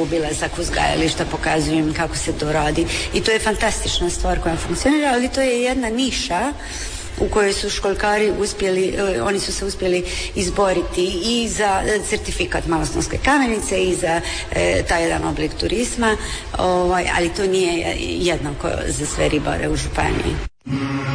obilazak uzgajališta, pokazuju im kako se to radi i to je fantastična stvar koja funkcionira, ali to je jedna niša u kojoj su školjkari uspjeli, oni su se uspjeli izboriti i za certifikat Malostonske kamenice i za taj jedan oblik turizma, ali to nije jednako za sve ribare u županiji.